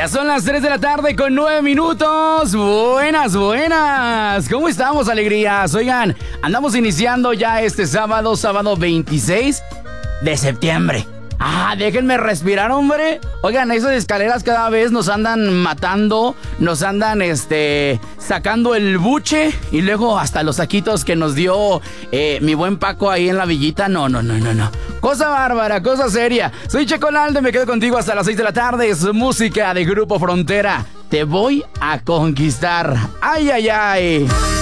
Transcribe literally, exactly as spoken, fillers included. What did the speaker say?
Ya son las tres de la tarde con nueve minutos. Buenas, buenas. ¿Cómo estamos, alegrías? Oigan, andamos iniciando ya este sábado, sábado veintiséis de septiembre. Ah, déjenme respirar, hombre. Oigan, esas escaleras cada vez nos andan matando, nos andan, este, sacando el buche y luego hasta los saquitos que nos dio eh, mi buen Paco ahí en la villita. No, no, no, no, no. Cosa bárbara, cosa seria. Soy Checo Lalde, me quedo contigo hasta las seis de la tarde. Es música de Grupo Frontera. Te voy a conquistar. Ay, ay, ay.